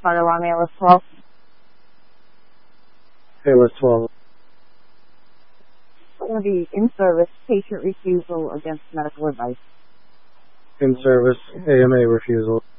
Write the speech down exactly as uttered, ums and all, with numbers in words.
Father Ron, list twelve. Okay, list twelve. It's going to be in service, patient refusal against medical advice. In service, A M A refusal.